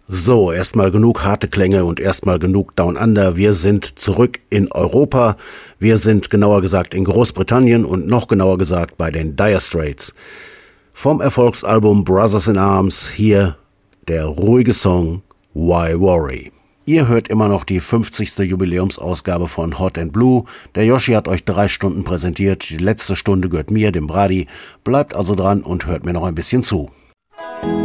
So, erstmal genug harte Klänge und erstmal genug Down Under. Wir sind zurück in Europa. Wir sind genauer gesagt in Großbritannien und noch genauer gesagt bei den Dire Straits. Vom Erfolgsalbum Brothers in Arms hier der ruhige Song Why Worry. Ihr hört immer noch die 50. Jubiläumsausgabe von Hot and Blue. Der Yoshi hat euch 3 Stunden präsentiert. Die letzte Stunde gehört mir, dem Brady. Bleibt also dran und hört mir noch ein bisschen zu.